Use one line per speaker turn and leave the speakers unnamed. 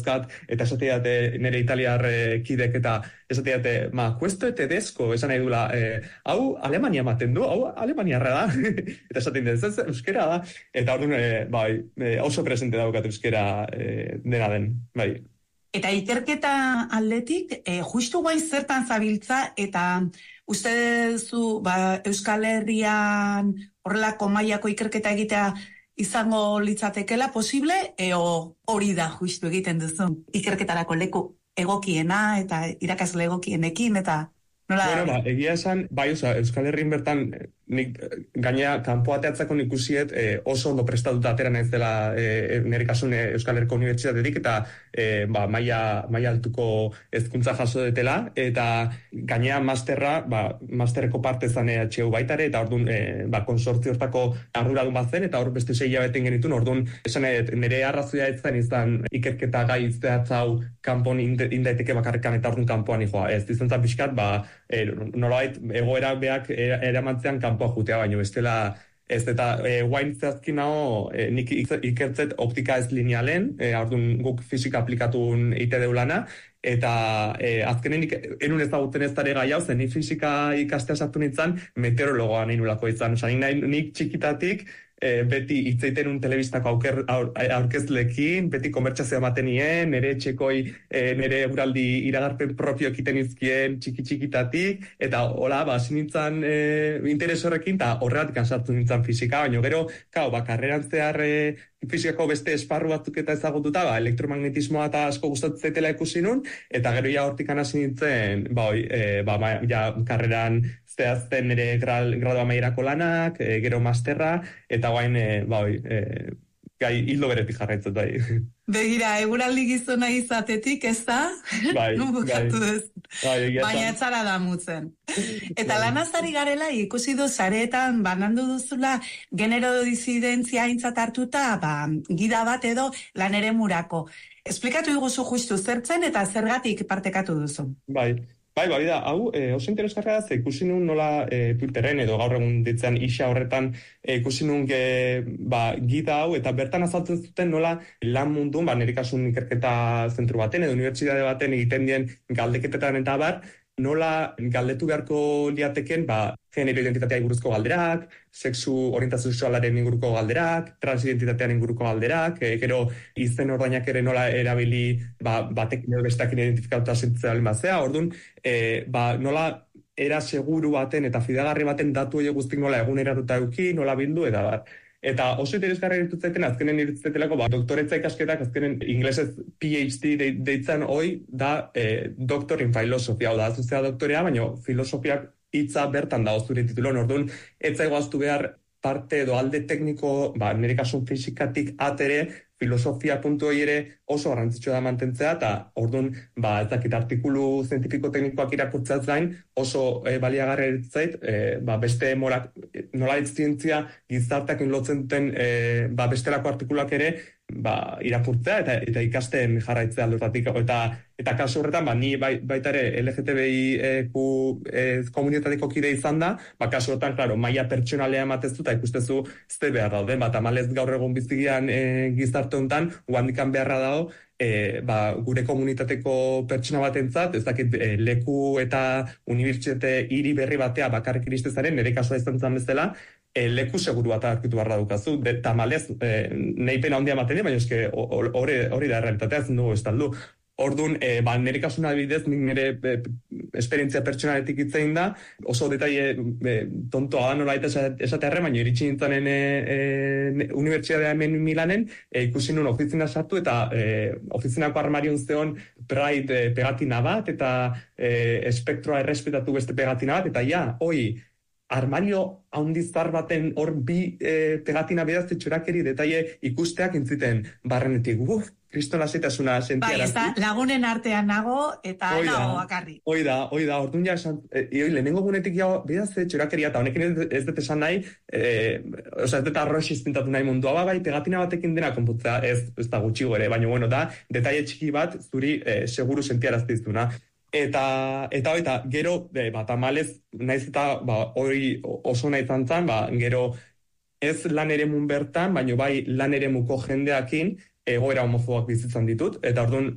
dauzkat, eta esateate nire italiar kidek, eta esateate, questo tedesco, esan nahi dula, hau Alemania ematen du, hau Alemaniarra da, eta esaten dut, ez euskera da, eta orduan, oso presente daukat euskera dena den, bai.
Eta ikerketa aldetik, justu guain zertan zabiltza, eta uste duzu Euskal Herrian horrelako mailako ikerketa egitea izango litzatekela posible, hori da justu egiten duzu ikerketarako leku egokiena, eta irakasle egokienekin, eta nola...
Bueno, egia esan, Euskal Herrin bertan, nik gainea kanpoateatzako ikusiet oso ondo prestatuta atera naiz dela nire kasun Euskal Herriko Unibertsitatetik, eta maila altuko hezkuntza jaso detela, eta gainea masterreko parte zan HU baitare, eta orduan konsortzio hortako arduradun bat zen, eta hor beste 6 hilabeten genitun, orduan esan nire arrazoia izan ikerketa gai zehatzau kanpon indaiteke bakarrekan, eta orduan kanpoan joa. Ez dizentzat pixkat, nolabait egoera beak eramantzean kanpoa jutea, baino bestela ez, eta guain zehazkin nago nik ikertzet optika ez linealen, orduan guk fisika aplikatun eite deulana, eta azkenen enun ezagutzen ez dara gai hau, zen nik fisika ikastea sartu nintzen meteorologoa nahi nulako izan. Nik txikitatik beti hitzeiten un telebistako aurkezlekin, beti konbertsazioa ematen nien, nire etxekoi, nire uraldi iragarpen propio ekiten izkien txikitatik, eta hola, hasi nintzen interes horrekin, eta horregatik sartu nintzen fisika, baina gero, karreran zehar fisikako beste esparru batzuk eta ezagututa, elektromagnetismoa eta asko gustatzen zaitela ikusi nun, eta gero hortik hasi nintzen, karreran zehazten nire gradu amaierako lanak, gero masterra, eta guain, gai hildo beretik jarraitzat, bai.
Begira, eguraldi gizona izatetik, ez da?
Bai,
baina etzara damutzen. Eta lanazari garela, ikusi du zaretan, banandu duzula, genero disidentzia aintzat hartuta, gida bat edo lanere murako. Esplikatu iguzu justu zertzen eta zergatik partekatu duzu.
Bai, da, hau oso interesgarria da, ikusi nun nola Twitterren edo gaur egun ditzen isa horretan ikusi nun gida hau, eta bertan azaltzen zuten nola lan mundun, nire kasun ikerketa zentru baten edo unibertsitate baten egiten dien galdeketetan eta nola galdetu beharko liateken genero identitatea inguruzko galderak, sexu orientazio sexualaren inguruko galderak, transidentitatean inguruko galderak, gero izen ordainak ere nola erabili batekin edo besteakin identifikatuta sentitzea almazea, orduan, nola era seguru baten eta fidagarri baten datu hori guztik nola eguneratuta euki, nola bildu, eta oso interesgarri irutzaiten, azkenen irutzaitelako, doktoretza ikasketak, azkenen inglesez PhD deitzen hoi da Doctor in Philosophy, hau da, azuzea doktorea, baina filosofiak hitza bertan da zure titulon, orduan, etzaigo aztu behar parte edo alde tekniko, nire kasun fisikatik atere, filosofia puntu hori ere oso garrantzitsua da mantentzea, eta orduan, ez dakit artikulu zientifiko-teknikoak irakurtzeaz gain, oso baliagarri eritzait, beste nola zientzia gizarteakin lotzen duten bestelako artikuluak ere, irakurtzea eta ikasten jarraitzea aldurtatik, eta kasu horretan, ni baita ere LGTBIQ komunitateko kide izan da, kasu horretan, klaro, maila pertsonalea ematezu, eta ikustezu zte behar dauden, tamalez gaur egun bizigian gizarte honetan, guandikan beharra dago, gure komunitateko pertsona batentzat, ez dakit leku eta unibertsitate hiri berri batea bakarrik iristezaren, nire kasua izan zen bezala, leku seguru bat aurkitu barra dukazu, tamalez, nahi pena handia ematen, baina eske hori da realitatea zen dugu estaldu. Orduan, nire kasuna bidez, nire esperientzia pertsonaletik itzein da, oso detaile tontoa da nola esatearre, baina iritsi nintzanen unibertsitatea hemen Milanen, ikusi nun ofizina sartu, eta ofizinako armarion zeon Pride pegatina bat, eta espektroa errespetatu beste pegatina bat, eta armario haundizar baten hor bi pegatina bedazte txorakeri detaile ikusteak intziten barrenetik. Kriston lasaitasuna sentia.
Lagunen artean nago eta nago bakarri.
Hoi da, orduan lehenengo gunetik bedazte txorakeria, eta honekin ez dut esan nahi, ez dut arroz izpintatu nahi mundua, pegatina batekin dena konputzea, ez da gutxi gore, baina da, detaile txiki bat zuri seguru sentiaraztizuna. Eta gero, tamalez, naiz eta hori oso nahi zantzan, gero ez lan eremun bertan, baina bai lan eremuko jendeakin egoera homofobak bizitzan ditut, eta orduan